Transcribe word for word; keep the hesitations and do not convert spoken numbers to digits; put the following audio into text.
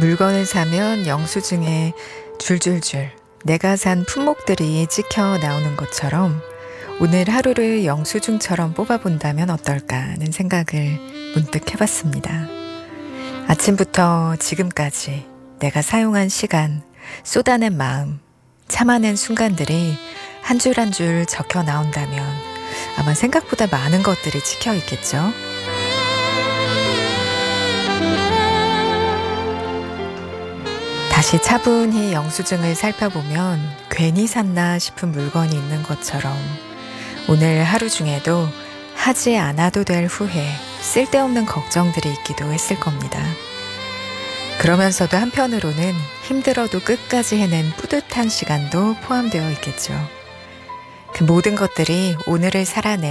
물건을 사면 영수증에 줄줄줄 내가 산 품목들이 찍혀 나오는 것처럼 오늘 하루를 영수증처럼 뽑아본다면 어떨까 하는 생각을 문득 해봤습니다. 아침부터 지금까지 내가 사용한 시간, 쏟아낸 마음, 참아낸 순간들이 한 줄 한 줄 적혀 나온다면 아마 생각보다 많은 것들이 찍혀 있겠죠. 다시 차분히 영수증을 살펴보면 괜히 샀나 싶은 물건이 있는 것처럼 오늘 하루 중에도 하지 않아도 될 후회, 쓸데없는 걱정들이 있기도 했을 겁니다. 그러면서도 한편으로는 힘들어도 끝까지 해낸 뿌듯한 시간도 포함되어 있겠죠. 그 모든 것들이 오늘을 살아내